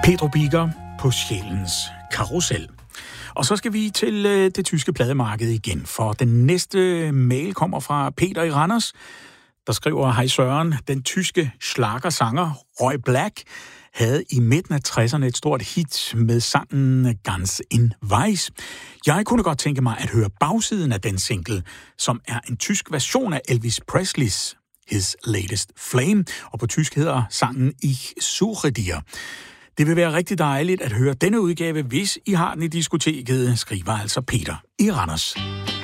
Pedro Biker på Sjælens Karrusel. Og så skal vi til det tyske plademarked igen, for den næste mail kommer fra Peter i Randers, der skriver: Hej Søren, den tyske schlagersanger Roy Black havde i midten af 60'erne et stort hit med sangen Ganz in Weiß. Jeg kunne godt tænke mig at høre bagsiden af den single, som er en tysk version af Elvis Presleys His Latest Flame, og på tysk hedder sangen Ich suche dir. Det vil være rigtig dejligt at høre denne udgave, hvis I har den i diskoteket, skriver altså Peter i Randers.